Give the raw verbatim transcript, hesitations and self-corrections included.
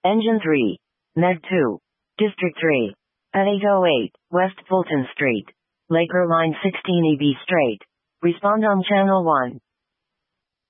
Engine three. Neg two. District three. At eight oh eight, West Fulton Street. Laker Line sixteen E B straight. Respond on Channel one.